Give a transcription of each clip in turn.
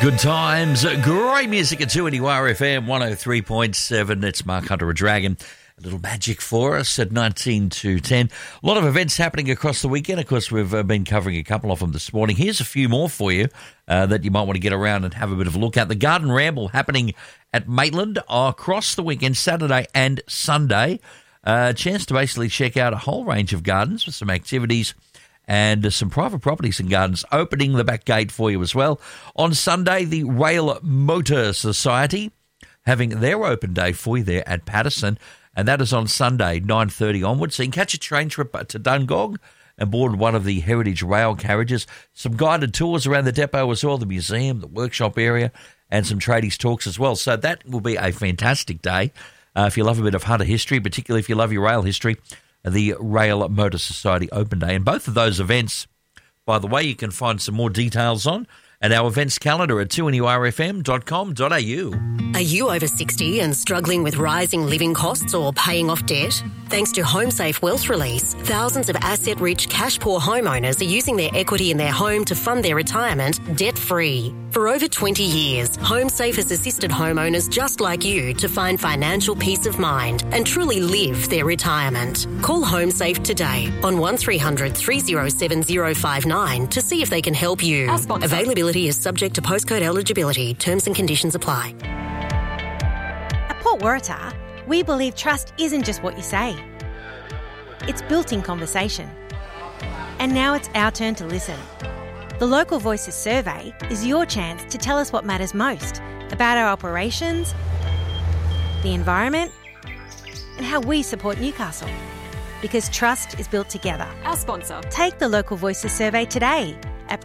Good times, great music at 2NURFM 103.7. It's Mark Hunter, a Dragon. A little magic for us at 19 to 10. A lot of events happening across the weekend. Of course, we've been covering a couple of them this morning. Here's a few more for you that you might want to get around and have a bit of a look at. The Garden Ramble happening at Maitland across the weekend, Saturday and Sunday. A chance to basically check out a whole range of gardens with some activities and some private properties and gardens opening the back gate for you as well. On Sunday, the Rail Motor Society having their open day for you there at Patterson, and that is on Sunday, 9:30 onwards. So you can catch a train trip to Dungog and board one of the heritage rail carriages. Some guided tours around the depot as well, the museum, the workshop area, and some tradies talks as well. So that will be a fantastic day if you love a bit of Hunter history, particularly if you love your rail history. The Rail Motor Society Open Day. And both of those events, by the way, you can find some more details on at our events calendar at 2NURFM.com.au. Are you over 60 and struggling with rising living costs or paying off debt? Thanks to HomeSafe Wealth Release, thousands of asset-rich, cash-poor homeowners are using their equity in their home to fund their retirement debt-free. For over 20 years, HomeSafe has assisted homeowners just like you to find financial peace of mind and truly live their retirement. Call HomeSafe today on 1300 307 059 to see if they can help you. Availability is subject to postcode eligibility. Terms and conditions apply. At Port Waratah, we believe trust isn't just what you say. It's built in conversation. And now it's our turn to listen. The Local Voices survey is your chance to tell us what matters most about our operations, the environment, and how we support Newcastle. Because trust is built together. Our sponsor. Take the Local Voices survey today at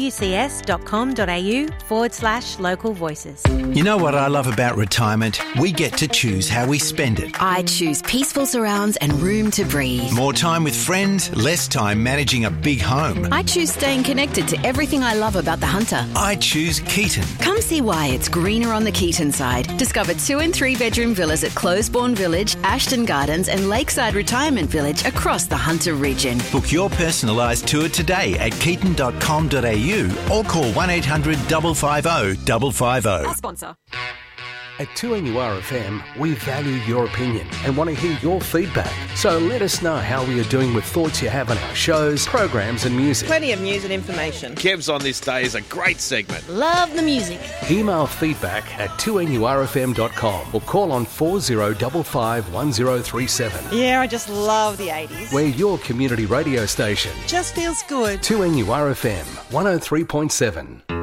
pwcs.com.au/local voices. You know what I love about retirement? We get to choose how we spend it. I choose peaceful surrounds and room to breathe. More time with friends, less time managing a big home. I choose staying connected to everything I love about the Hunter. I choose Keaton. Come see why it's greener on the Keaton side. Discover 2 and 3 bedroom villas at Closeborn Village, Ashton Gardens and Lakeside Retirement Village across the Hunter region. Book your personalised tour today at keaton.com.au or call 1800 550 550. Our sponsor. At 2NURFM, we value your opinion and want to hear your feedback. So let us know how we are doing with thoughts you have on our shows, programs and music. Plenty of news and information. Kev's on This Day is a great segment. Love the music. Email feedback at 2NURFM.com or call on 4055 1037. Yeah, I just love the 80s. We're your community radio station. Just feels good. 2NURFM 103.7.